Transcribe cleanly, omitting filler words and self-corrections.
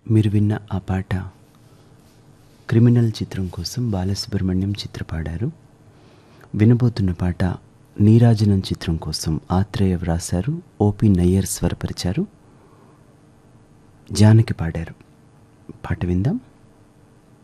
మీరు విన్న ఆ పాట క్రిమినల్ చిత్రం కోసం బాలసుబ్రహ్మణ్యం చిత్ర పాడారు. వినబోతున్న పాట నీరాజనం చిత్రం కోసం ఆత్రేయ వ్రాసారు, ఓపి నయ్యర్ స్వరపరిచారు, జానకి పాడారు. పాట విందాం.